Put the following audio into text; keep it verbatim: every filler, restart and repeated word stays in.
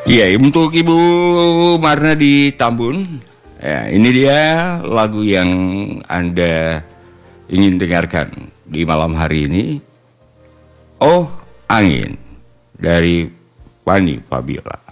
Iya, untuk Ibu Marna di Tambun, ya, ini dia lagu yang Anda ingin dengarkan di malam hari ini. Oh, Angin dari Fanny Fabiola.